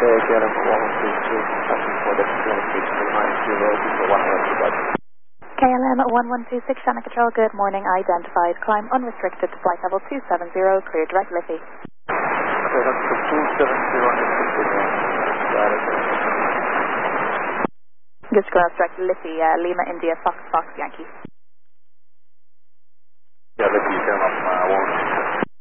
KLM 1122, passing for the Atlantic 290, 1 KLM 1126, Shannon Control, good morning, identified. Climb unrestricted to flight level 270, clear direct Liffey. Okay, that's the 270 unrestricted. Just going to direct Liffey, Lima, India, Fox, Yankee.